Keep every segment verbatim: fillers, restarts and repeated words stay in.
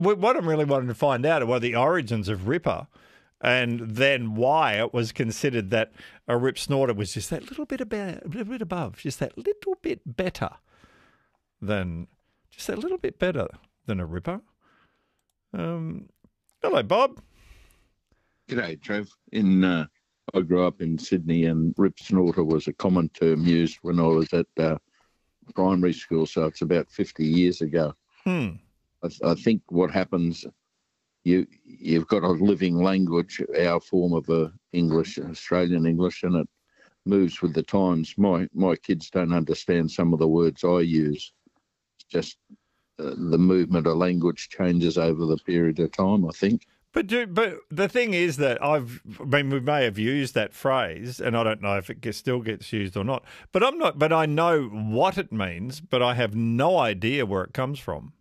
wh- what I'm really wanting to find out are what the origins of Ripper, and then why it was considered that a Rip Snorter was just that little bit about, a little bit above, just that little bit better than, just that little bit better than a Ripper. Um, hello, Bob. G'day, Trev. In uh, I grew up in Sydney, and Rip Snorter was a common term used when I was at uh, primary school, so it's about fifty years ago. Hmm. I, th- I think what happens, you, you've got a living language, our form of uh, English, Australian English, and it moves with the times. My, my kids don't understand some of the words I use. It's just uh, the movement of language changes over the period of time, I think. But do, but the thing is that I've, I mean, we may have used that phrase, and I don't know if it gets, still gets used or not. But I'm not. But I know what it means, but I have no idea where it comes from.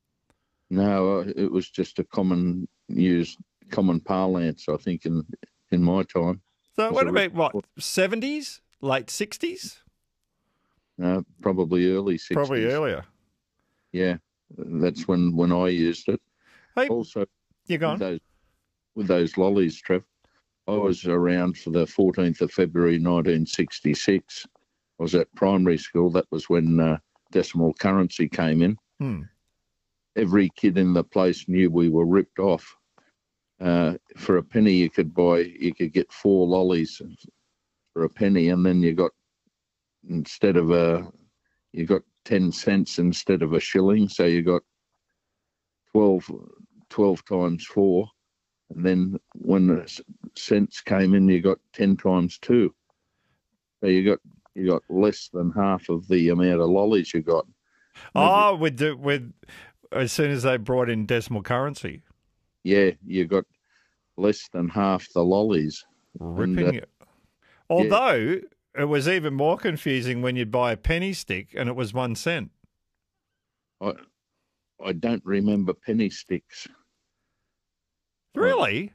No, it was just a common used, common parlance, I think, in in my time. So Was what it about what seventies, late sixties? Uh, probably early sixties. Probably earlier. Yeah, that's when, when I used it. Hey, Also, you go on. with those, with those lollies, Trev, I was around for the fourteenth of February nineteen sixty-six. I was at primary school. That was when uh, decimal currency came in. Hmm. Every kid in the place knew we were ripped off. Uh, for a penny, you could buy, you could get four lollies for a penny, and then you got, instead of a, you got ten cents instead of a shilling, so you got twelve, twelve times four, and then when the cents came in, you got ten times two. So you got you got less than half of the amount of lollies you got. Oh, with the, with as soon as they brought in decimal currency, Yeah, you got less than half the lollies. ripping And, uh, it. Although it was even more confusing when you'd buy a penny stick and it was one cent. I I don't remember penny sticks. Really?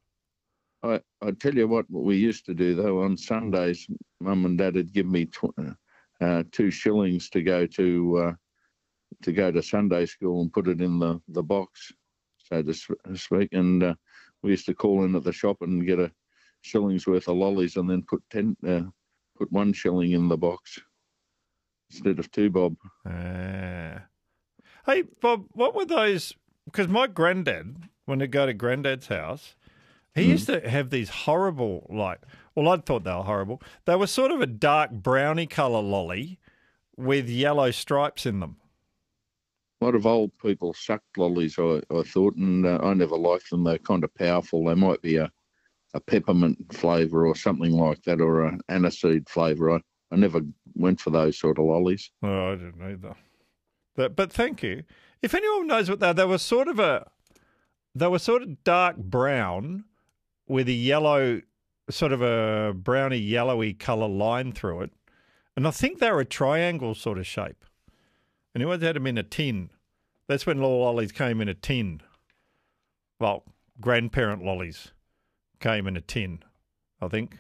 I I tell you what, what we used to do though, on Sundays, Mum and Dad would give me tw- uh, two shillings to go to uh, to go to Sunday school and put it in the, the box, so to speak. And uh, we used to call in at the shop and get a shilling's worth of lollies, and then put ten uh, put one shilling in the box instead of two bob. Uh, hey, Bob, what were those? Because my granddad, when I go to granddad's house, he Mm. used to have these horrible, like, well, I thought they were horrible. They were sort of a dark browny colour lolly with yellow stripes in them. A lot of old people sucked lollies, I, I thought, and uh, I never liked them. They're kind of powerful. They might be a, a peppermint flavour or something like that, or an aniseed flavour. I, I never went for those sort of lollies. Oh, I didn't either. But, but thank you. If anyone knows what they are, they were sort of a, they were sort of dark brown with a yellow, sort of a browny yellowy colour line through it. And I think they were a triangle sort of shape. And he always had them in a tin. That's when little lollies came in a tin. Well, grandparent lollies came in a tin, I think.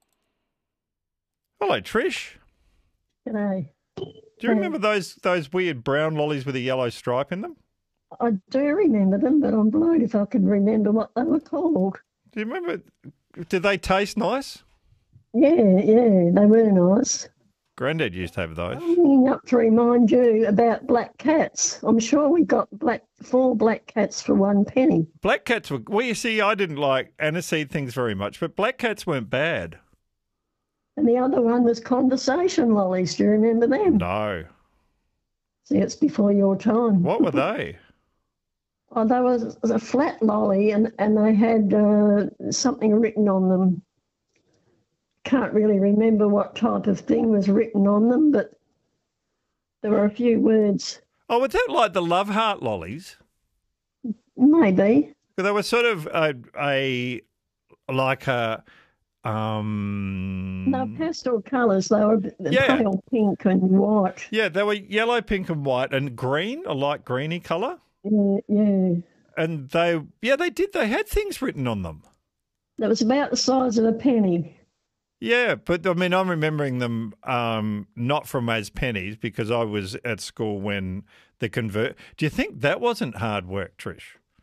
Hello, Trish. G'day. Do you remember those those weird brown lollies with a yellow stripe in them? I do remember them, but I'm blowed if I can remember what they were called. Do you remember? Did they taste nice? Yeah, yeah, they were nice. Granddad used to have those. I'm ringing up to remind you about black cats. I'm sure we got black four black cats for one penny. Black cats were, well, you see, I didn't like aniseed things very much, but black cats weren't bad. And the other one was conversation lollies. Do you remember them? No. See, it's before your time. What were they? Oh, they was a flat lolly, and, and they had uh, something written on them. Can't really remember what type of thing was written on them, but there were a few words. Oh, was that like the Love Heart lollies? Maybe. They were sort of a, a like a um. No, pastel colours. They were Yeah. pale pink and white. Yeah, they were yellow, pink, and white, and green, a light greeny colour. Yeah, yeah. And they, yeah, they did. They had things written on them. That was about the size of a penny. Yeah, but I mean, I'm remembering them um, not from as pennies because I was at school when the convert. Do you think that wasn't hard work, Trish?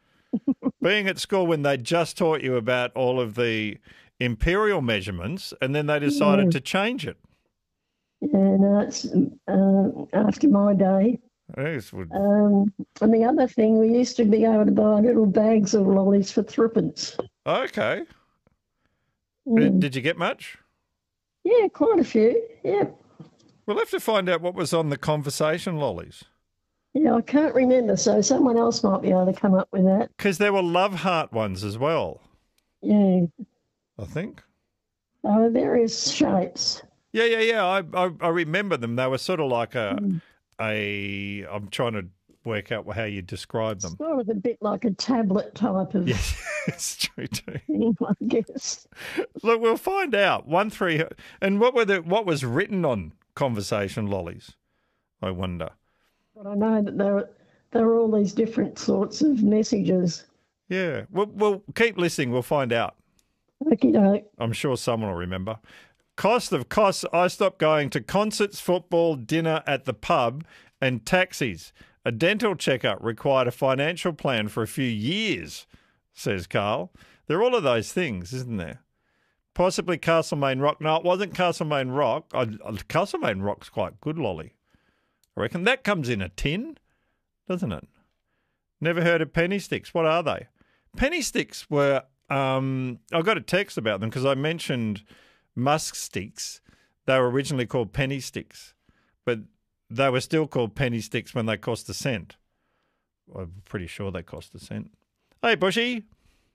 Being at school when they just taught you about all of the imperial measurements and then they decided Yeah. to change it. Yeah, no, it's uh, after my day. Yes, would- Um, and the other thing, we used to be able to buy little bags of lollies for threepence. Okay. Mm. Did, did you get much? Yeah, quite a few. Yeah. We'll have to find out what was on the conversation lollies. Yeah, I can't remember, so someone else might be able to come up with that. Because there were love heart ones as well, Yeah. I think. There were various shapes. Yeah, yeah, yeah. I, I I remember them. They were sort of like a Mm. a. I'm trying to work out how you describe them. Sort of a bit like a tablet type of Yes, it's true too. thing, I guess. Look, we'll find out. One three. And what were the what was written on conversation lollies? I wonder. But I know that there were, there were all these different sorts of messages. Yeah. We'll, we'll keep listening. We'll find out. Okie doke. I'm sure someone will remember. Cost of costs. I stopped going to concerts, football, dinner at the pub, and taxis. A dental checkup required a financial plan for a few years, says Carl. There are all of those things, isn't there? Possibly Castlemaine Rock. No, it wasn't Castlemaine Rock. I, Castlemaine Rock's quite good, Lolly. I reckon that comes in a tin, doesn't it? Never heard of penny sticks. What are they? Penny sticks were, um, I got a text about them because I mentioned musk sticks. They were originally called penny sticks, but they were still called penny sticks when they cost a cent. I'm pretty sure they cost a cent. Hey, Bushy.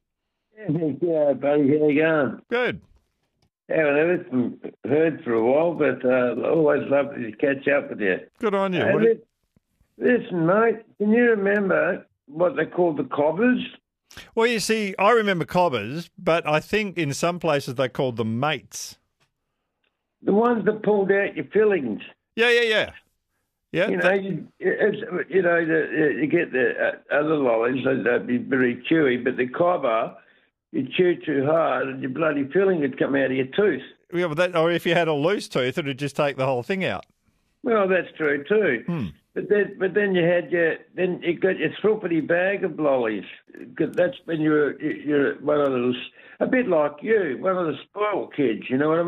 Yeah, buddy, how you going? Good. Haven't heard, heard for a while, but uh, always love to catch up with you. Good on you. Hey, What li- listen, mate, can you remember what they called the cobbers? Well, you see, I remember cobbers, but I think in some places they called them mates. The ones that pulled out your fillings. Yeah, yeah, yeah. Yeah, You know, that- you, it's, you know, the, you get the uh, other lollies, they'd they'd be very chewy, but the cobber, you chew too hard and your bloody filling would come out of your tooth. yeah, but that, or if you had a loose tooth, it would just take the whole thing out. Well, that's true too. Hmm. But then, but then you had your, then you got your thruppity bag of lollies. 'Cause that's when you're you're one of those, a bit like you, one of the spoiled kids. You know what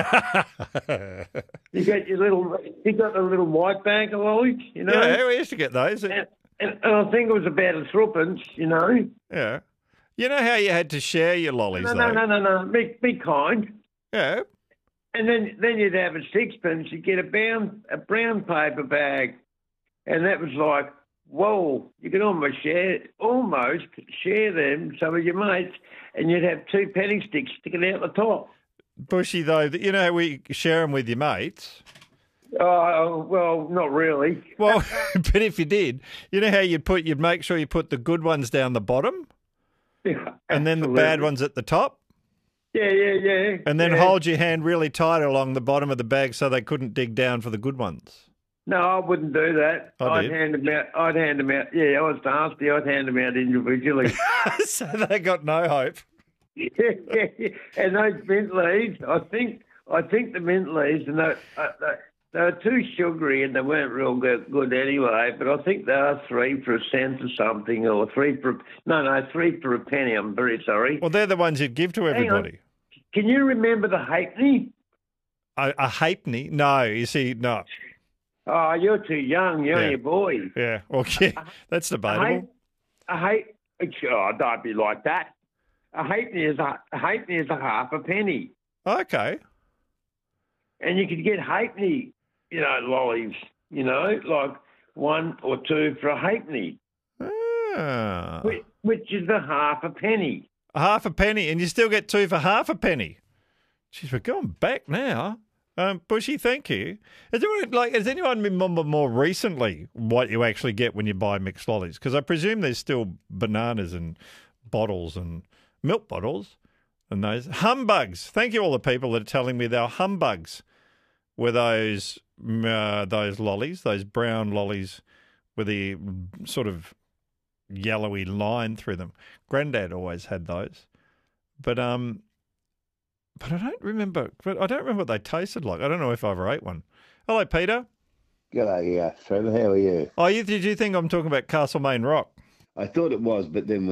I mean? You got your little, you got the little white bag of lollies. You know, Yeah, we used to get those. and, and, and I think it was about a threepence. You know, Yeah. You know how you had to share your lollies, no, though? no, no, no, no. Be, be kind. Yeah. And then then you'd have a sixpence. You'd get a brown a brown paper bag. And that was like, whoa, you could almost share, almost share them, some of your mates, and you'd have two penny sticks sticking out the top. Bushy, though, you know how we share them with your mates? Oh, well, not really. Well, but if you did, you know how you'd put, you'd make sure you put the good ones down the bottom Yeah, and then the bad absolutely. ones at the top? Yeah, yeah, yeah. And then yeah. hold your hand really tight along the bottom of the bag so they couldn't dig down for the good ones. No, I wouldn't do that. I I'd did. hand them out. I'd hand them out. Yeah, I was nasty. I'd hand them out individually. So they got no hope. yeah, yeah, yeah. And those mint leaves, I think, I think the mint leaves, and they, uh, they, they were too sugary and they weren't real good, good anyway. But I think they are three for a cent or something, or three for no, no, three for a penny. I'm very sorry. Well, they're the ones you'd give to Hang on. everybody. Can you remember the halfpenny? A, a halfpenny? No, you see, no. Oh, you're too young. You're Yeah. only a boy. Yeah, well, yeah, that's A debatable. half, a half, oh, don't be like that. A halfpenny is a, a halfpenny is a half a penny. Okay. And you could get halfpenny, you know, lollies, you know, like one or two for a halfpenny, Ah. which, which is a half a penny. A half a penny, and you still get two for half a penny. Jeez, we're going back now. Um, Bushy, thank you. Is anyone, like, has anyone remember more recently what you actually get when you buy mixed lollies? Because I presume there's still bananas and bottles and milk bottles and those humbugs. Thank you, all the people that are telling me they're humbugs. Were those mm, uh, those lollies, those brown lollies with the sort of yellowy line through them? Granddad always had those, but um. But I don't remember. But I don't remember what they tasted like. I don't know if I ever ate one. Hello, Peter. G'day, uh, Trevor. How are you? Oh, you, did you think I'm talking about Castlemaine Rock? I thought it was, but then